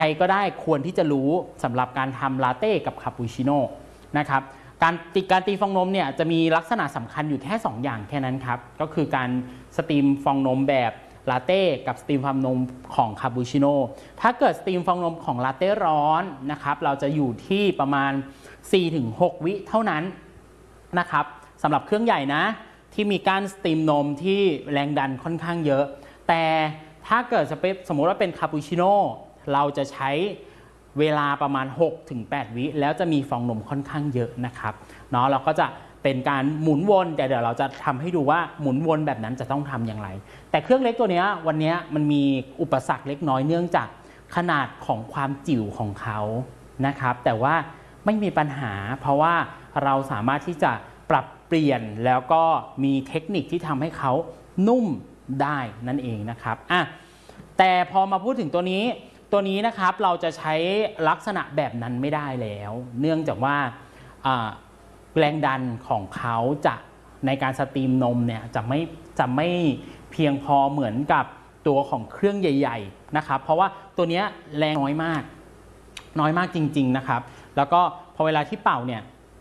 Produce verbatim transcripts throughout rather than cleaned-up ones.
ใครก็ได้ควรที่จะรู้สำหรับการทำลาเต้กับคาปูชิโน่นะครับการตีการตีฟองนมเนี่ยจะมีลักษณะสำคัญอยู่แค่สองอย่างแค่นั้นครับก็คือการสตรีมฟองนมแบบลาเต้กับสตรีมฟองนมของคาปูชิโน่ถ้าเกิดสตรีมฟองนมของลาเต้ร้อนนะครับเราจะอยู่ที่ประมาณ สี่ถึงหก วิเท่านั้นนะครับสำหรับเครื่องใหญ่นะที่มีการสตรีมนมที่แรงดันค่อนข้างเยอะแต่ถ้าเกิดสมมติว่าเป็นคาปูชิโน่เราจะใช้เวลาประมาณ หกถึงแปด วิแล้วจะมีฟองนมค่อนข้างเยอะนะครับเนาะเราก็จะเป็นการหมุนวนแต่เดี๋ยวเราจะทำให้ดูว่าหมุนวนแบบนั้นจะต้องทำอย่างไรแต่เครื่องเล็กตัวนี้วันนี้มันมีอุปสรรคเล็กน้อยเนื่องจากขนาดของความจิ๋วของเขานะครับแต่ว่าไม่มีปัญหาเพราะว่าเราสามารถที่จะปรับเปลี่ยนแล้วก็มีเทคนิคที่ทำให้เขานุ่มได้นั่นเองนะครับอ่ะแต่พอมาพูดถึงตัวนี้ตัวนี้นะครับเราจะใช้ลักษณะแบบนั้นไม่ได้แล้วเนื่องจากว่าแรงดันของเขาจะในการสตรีมนมเนี่ยจะไม่จะไม่เพียงพอเหมือนกับตัวของเครื่องใหญ่ๆนะครับเพราะว่าตัวนี้แรงน้อยมากน้อยมากจริงๆนะครับแล้วก็พอเวลาที่เป่าเนี่ย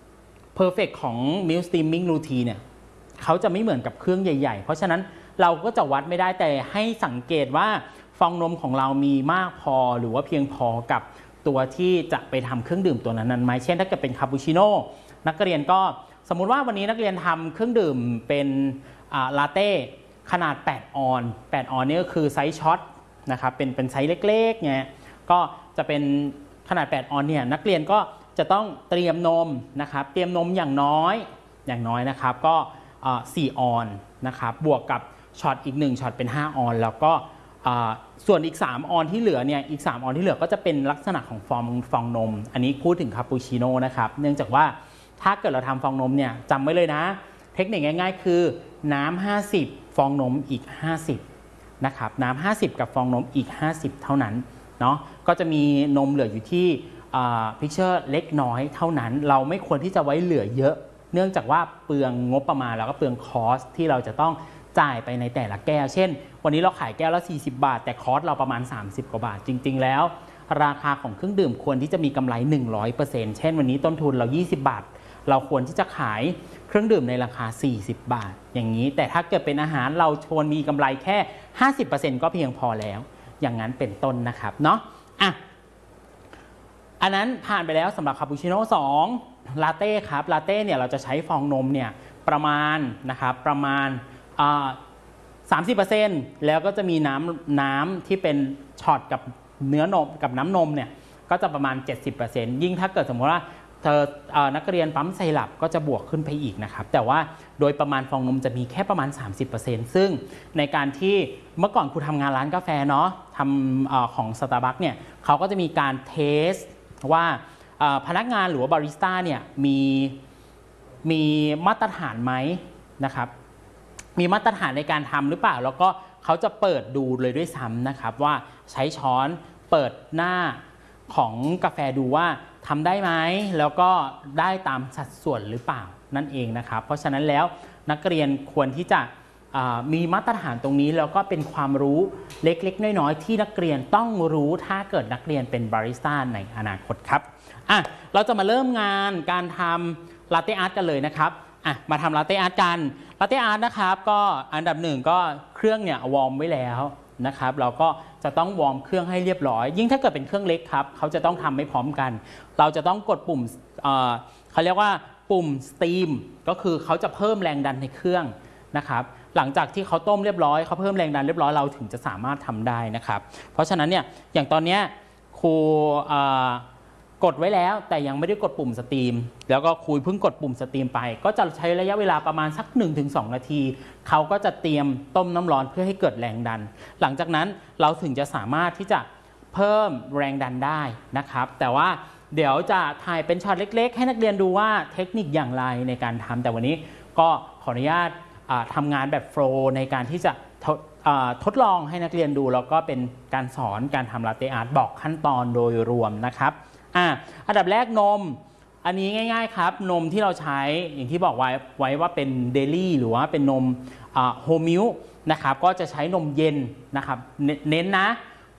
perfect ของ milk steaming routine เนี่ยเขาจะไม่เหมือนกับเครื่องใหญ่ๆเพราะฉะนั้นเราก็จะวัดไม่ได้แต่ให้สังเกตว่าฟองนมของเรามีมากพอหรือว่าเพียงพอกับตัวที่จะไปทำเครื่องดื่มตัวนั้นไหมเช่นถ้าเกิดเป็นคาปูชิโน่นักเรียนก็สมมุติว่าวันนี้นักเรียนทำเครื่องดื่มเป็นลาเต้ขนาดแปดออนซ์แปดออนซ์นี่ก็คือไซส์ช็อตนะครับเป็นเป็นไซส์เล็กๆเนี่ยก็จะเป็นขนาดแปดออนซ์เนี่ยนักเรียนก็จะต้องเตรียมนมนะครับเตรียมนมอย่างน้อยอย่างน้อยนะครับก็สี่ออนซ์นะครับบวกกับช็อตอีกหนึ่งช็อตเป็นห้าออนซ์แล้วก็ส่วนอีกสามออนที่เหลือเนี่ยอีกสามออนที่เหลือก็จะเป็นลักษณะของฟองฟองนมอันนี้พูดถึงคาปูชิโน่นะครับเนื่องจากว่าถ้าเกิดเราทำฟองนมเนี่ยจำไว้เลยนะเทคนิคง่ายๆคือน้ำห้าสิบฟองนมอีกห้าสิบนะครับน้ำห้าสิบกับฟองนมอีกห้าสิบเท่านั้นเนาะก็จะมีนมเหลืออยู่ที่พิกเชอร์เล็กน้อยเท่านั้นเราไม่ควรที่จะไว้เหลือเยอะเนื่องจากว่าเปลืองงบประมาณแล้วก็เปลืองคอสที่เราจะต้องจ่ายไปในแต่ละแก้วเช่นวันนี้เราขายแก้วละสี่สิบบาทแต่คอสเราประมาณสามสิบกว่าบาทจริงๆแล้วราคาของเครื่องดื่มควรที่จะมีกำไร หนึ่งร้อยเปอร์เซ็นต์ เช่นวันนี้ต้นทุนเรายี่สิบบาทเราควรที่จะขายเครื่องดื่มในราคาสี่สิบบาทอย่างนี้แต่ถ้าเกิดเป็นอาหารเราชวนมีกำไรแค่ ห้าสิบเปอร์เซ็นต์ ก็เพียงพอแล้วอย่างนั้นเป็นต้นนะครับเนาะอ่ะอันนั้นผ่านไปแล้วสำหรับคาปูชิโน่สองลาเต้ครับลาเต้เนี่ยเราจะใช้ฟองนมเนี่ยประมาณนะครับประมาณสามสิบเปอร์เซ็นต์ แล้วก็จะมีน้ำน้ำที่เป็นช็อตกับเนื้อนมกับน้ำนมเนี่ยก็จะประมาณ เจ็ดสิบเปอร์เซ็นต์ ยิ่งถ้าเกิดสมมติว่าเธอนักเรียนปั๊มไซรัปก็จะบวกขึ้นไปอีกนะครับแต่ว่าโดยประมาณฟองนมจะมีแค่ประมาณ สามสิบเปอร์เซ็นต์ ซึ่งในการที่เมื่อก่อนครูทำงานร้านกาแฟเนาะทำอของ Starbucks เนี่ยเขาก็จะมีการเทสว่าพนักงานหรือว่าบาริสต้าเนี่ยมีมีมาตรฐานไหมนะครับมีมาตรฐานในการทำหรือเปล่าแล้วก็เขาจะเปิดดูเลยด้วยซ้ำนะครับว่าใช้ช้อนเปิดหน้าของกาแฟดูว่าทำได้ไหมแล้วก็ได้ตามสัดส่วนหรือเปล่านั่นเองนะครับเพราะฉะนั้นแล้วนักเรียนควรที่จะมีมาตรฐานตรงนี้แล้วก็เป็นความรู้เล็กๆน้อยๆที่นักเรียนต้องรู้ถ้าเกิดนักเรียนเป็นบาริสต้าในอนาคตครับอ่ะเราจะมาเริ่มงานการทำลาเต้อาร์ตกันเลยนะครับอ่ะมาทำลาเต้อาร์ตกันลาเต้อาร์ตนะครับก็อันดับหนึ่งก็เครื่องเนี่ยวอร์มไว้แล้วนะครับเราก็จะต้องวอร์มเครื่องให้เรียบร้อยยิ่งถ้าเกิดเป็นเครื่องเล็กครับเขาจะต้องทำไม่พร้อมกันเราจะต้องกดปุ่มเขาเรียกว่าปุ่มสตีมก็คือเขาจะเพิ่มแรงดันในเครื่องนะครับหลังจากที่เขาต้มเรียบร้อยเขาเพิ่มแรงดันเรียบร้อยเราถึงจะสามารถทำได้นะครับเพราะฉะนั้นเนี่ยอย่างตอนนี้ครูกดไว้แล้วแต่ยังไม่ได้กดปุ่มสตรีมแล้วก็คุยเพิ่งกดปุ่มสตรีมไปก็จะใช้ระยะเวลาประมาณสัก หนึ่งถึงสอง นาทีเขาก็จะเตรียมต้มน้ำร้อนเพื่อให้เกิดแรงดันหลังจากนั้นเราถึงจะสามารถที่จะเพิ่มแรงดันได้นะครับแต่ว่าเดี๋ยวจะถ่ายเป็นช็อตเล็กๆให้นักเรียนดูว่าเทคนิคอย่างไรในการทำแต่วันนี้ก็ขออนุญาตทำงานแบบโฟลว์ในการที่จะทดลองให้นักเรียนดูแล้วก็เป็นการสอนการทำลาเต้อาร์ตบอกขั้นตอนโดยรวมนะครับอ่ะอันดับแรกนมอันนี้ง่ายๆครับนมที่เราใช้อย่างที่บอกไว้ไว้ว่าเป็นเดลี่หรือว่าเป็นนมโฮมิลค์นะครับก็จะใช้นมเย็นนะครับเน้นนะ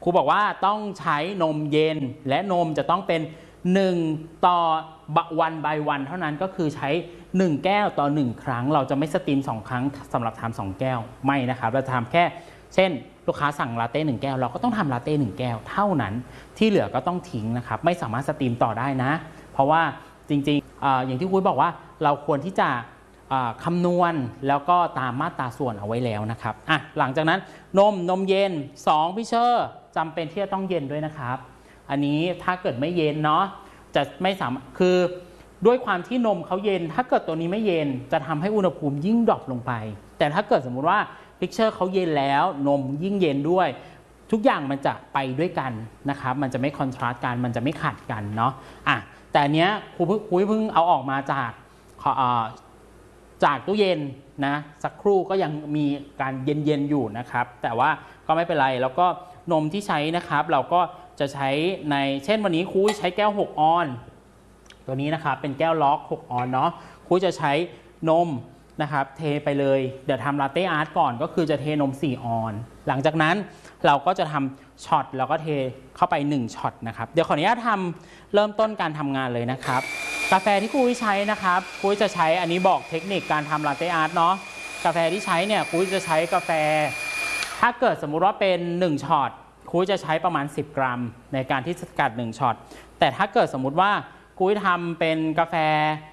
ครูบอกว่าต้องใช้นมเย็นและนมจะต้องเป็นหนึ่งต่อวันบายวันเท่านั้นก็คือใช้หนึ่งแก้วต่อหนึ่งครั้งเราจะไม่สตรีมสองครั้งสำหรับทำสองแก้วไม่นะครับเราจะทำแค่เช่นลูกค้าสั่งลาเต้หนึ่งแก้วเราก็ต้องทำลาเต้หนึ่งแก้วเท่านั้นที่เหลือก็ต้องทิ้งนะครับไม่สามารถสตรีมต่อได้นะเพราะว่าจริงๆ อ, อย่างที่คุยบอกว่าเราควรที่จะคำนวณแล้วก็ตามมาตราส่วนเอาไว้แล้วนะครับอ่ะหลังจากนั้นนมนมเย็นสองพี่เชอร์จำเป็นที่จะต้องเย็นด้วยนะครับอันนี้ถ้าเกิดไม่เย็นเนาะจะไม่สามารถคือด้วยความที่นมเขาเย็นถ้าเกิดตัวนี้ไม่เย็นจะทำให้อุณหภูมิยิ่งดรอปลงไปแต่ถ้าเกิดสมมุติว่าพิกเชอร์เขาเย็นแล้วนมยิ่งเย็นด้วยทุกอย่างมันจะไปด้วยกันนะครับมันจะไม่คอนทราสต์กันมันจะไม่ขัดกันเนาะอ่ะแต่อันเนี้ยครูเพิ่งครูเพิ่งเอาออกมาจากจากตู้เย็นนะสักครู่ก็ยังมีการเย็นๆอยู่นะครับแต่ว่าก็ไม่เป็นไรแล้วก็นมที่ใช้นะครับเราก็จะใช้ในเช่นวันนี้ครูใช้แก้วหกออนตัวนี้นะครับเป็นแก้วล็อกหกออนเนาะครูจะใช้นมนะครับเทไปเลยเดี๋ยวทำลาเต้อาร์ตก่อนก็คือจะเทนมสี่ออนหลังจากนั้นเราก็จะทำช็อตแล้วก็เทเข้าไปหนึ่งช็อตนะครับเดี๋ยวขออนุญาตทำเริ่มต้นการทำงานเลยนะครับกาแฟที่ครูใช้นะครับครูจะใช้อันนี้บอกเทคนิคการทำลาเต้อาร์ตเนาะกาแฟที่ใช้เนี่ยครูจะใช้กาแฟถ้าเกิดสมมุติว่าเป็นหนึ่งช็อตครูจะใช้ประมาณสิบกรัมในการที่สกัดหนึ่งช็อตแต่ถ้าเกิดสมมุติว่าครูทำเป็นกาแฟ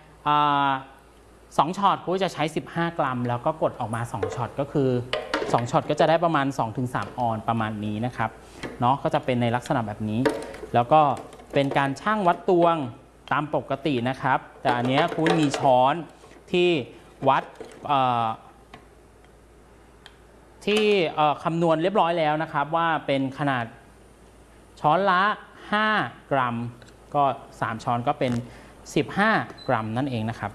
สองช็อตครูจะใช้สิบห้ากรัมแล้วก็กดออกมาสองช็อตก็คือสองช็อตก็จะได้ประมาณ สองถึงสาม ออนประมาณนี้นะครับเนาะก็จะเป็นในลักษณะแบบนี้แล้วก็เป็นการชั่งวัดตวงตามปกตินะครับแต่อันนี้ครูมีช้อนที่วัดที่คำนวณเรียบร้อยแล้วนะครับว่าเป็นขนาดช้อนละห้ากรัมก็สามช้อนก็เป็นสิบห้ากรัมนั่นเองนะครับ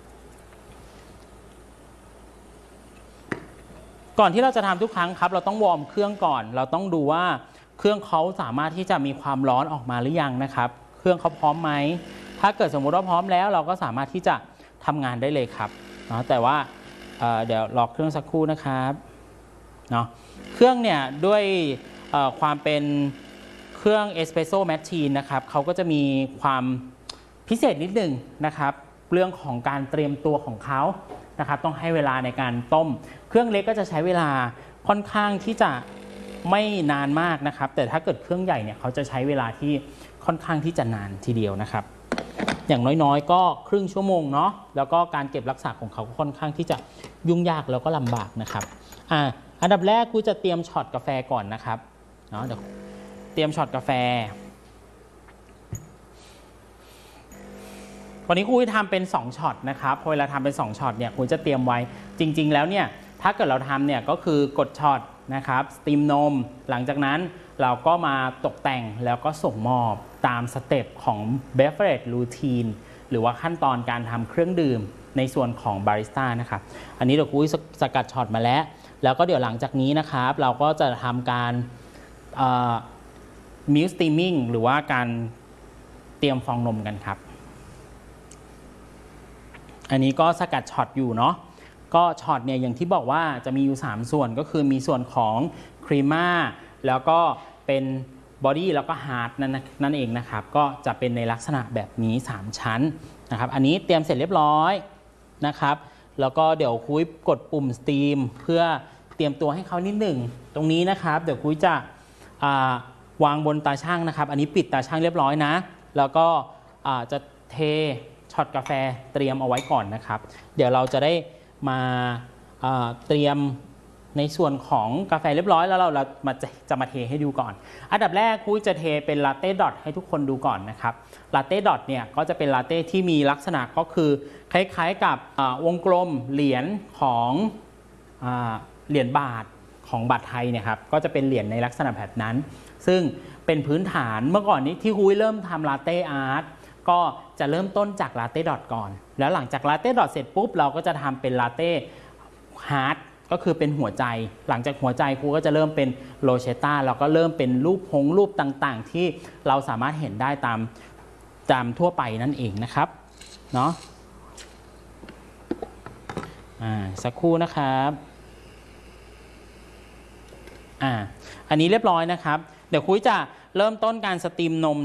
ก่อนที่เราจะทำทุกครั้งครับเราต้องวอร์มเครื่องก่อนเราต้องดูว่าเครื่องเขาสามารถที่จะมีความร้อนออกมาหรือยังนะครับเครื่องเขาพร้อมไหมถ้าเกิดสมมุติว่าพร้อมแล้วเราก็สามารถที่จะทำงานได้เลยครับเนาะแต่ว่า เ, เดี๋ยวรอเครื่องสักครู่นะครับเนาะเครื่องเนี่ยด้วยความเป็นเครื่องเอสเปรสโซ่แมชชีนนะครับเขาก็จะมีความพิเศษนิดหนึ่งนะครับเรื่องของการเตรียมตัวของเขานะครับต้องให้เวลาในการต้มเครื่องเล็กก็จะใช้เวลาค่อนข้างที่จะไม่นานมากนะครับแต่ถ้าเกิดเครื่องใหญ่เนี่ยเขาจะใช้เวลาที่ค่อนข้างที่จะนานทีเดียวนะครับอย่างน้อยๆก็ครึ่งชั่วโมงเนาะแล้วก็การเก็บรักษาของเขาค่อนข้างที่จะยุ่งยากแล้วก็ลำบากนะครับอ่าอันดับแรกครูจะเตรียมช็อตกาแฟก่อนนะครับเนาะเดี๋ยวเตรียมช็อตกาแฟวันนี้ครูจะทำเป็นสองช็อตนะครับพอเวลาทำเป็นสองช็อตเนี่ยครูจะเตรียมไว้จริงๆแล้วเนี่ยถ้าเกิดเราทำเนี่ยก็คือกดช็อตนะครับสตรีมนมหลังจากนั้นเราก็มาตกแต่งแล้วก็ส่งมอบตามสเต็ปของ beverage routine หรือว่าขั้นตอนการทำเครื่องดื่มในส่วนของบาริสต้านะครับอันนี้เดี๋ยวครูสกัดช็อตมาแล้วแล้วก็เดี๋ยวหลังจากนี้นะครับเราก็จะทำการมิลค์สตรีมมิ่งหรือว่าการเตรียมฟองนมกันครับอันนี้ก็สกัดช็อตอยู่เนาะก็ช็อตเนี่ยอย่างที่บอกว่าจะมีอยู่สามส่วนก็คือมีส่วนของครีม่าแล้วก็เป็นบอดี้แล้วก็ฮาร์ดนั่นนั่นเองนะครับก็จะเป็นในลักษณะแบบนี้สามชั้นนะครับอันนี้เตรียมเสร็จเรียบร้อยนะครับแล้วก็เดี๋ยวคุยกดปุ่มสตรีมเพื่อเตรียมตัวให้เขานิดหนึ่งตรงนี้นะครับเดี๋ยวคุยจะวางบนตาช่างนะครับอันนี้ปิดตาช่างเรียบร้อยนะแล้วก็จะเทช็อตกาแฟเตรียมเอาไว้ก่อนนะครับเดี๋ยวเราจะได้มาเตรียมในส่วนของกาแฟเรียบร้อยแล้วเราเรามาจะมาเทให้ดูก่อนอันดับแรกคุยจะเทเป็นลาเต้ดอทให้ทุกคนดูก่อนนะครับลาเต้ดอทเนี่ยก็จะเป็นลาเต้ที่มีลักษณะก็คือคล้ายๆกับวงกลมเหรียญของเหรียญบาทของบาทไทยเนี่ยครับก็จะเป็นเหรียญในลักษณะแบบนั้นซึ่งเป็นพื้นฐานเมื่อก่อนนี้ที่คุยเริ่มทำลาเต้อาร์ตก็จะเริ่มต้นจากลาเต้ดอทก่อนแล้วหลังจากลาเต้ดอทเสร็จปุ๊บเราก็จะทำเป็นลาเต้ฮาร์ดก็คือเป็นหัวใจหลังจากหัวใจครูก็จะเริ่มเป็นโรเชตต้าเราก็เริ่มเป็นรูปหงรูปต่างๆที่เราสามารถเห็นได้ตามตามทั่วไปนั่นเองนะครับเนาะอ่าสักครู่นะครับอ่าอันนี้เรียบร้อยนะครับเดี๋ยวคุยจะเริ่มต้นการสตรีมนม